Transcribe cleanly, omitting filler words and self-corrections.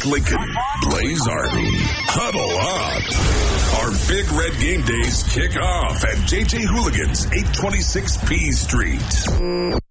Mike Lincoln, Blaze Arby. Huddle up. Our Big Red Game Days kick off at JJ Hooligans, 826 P Street.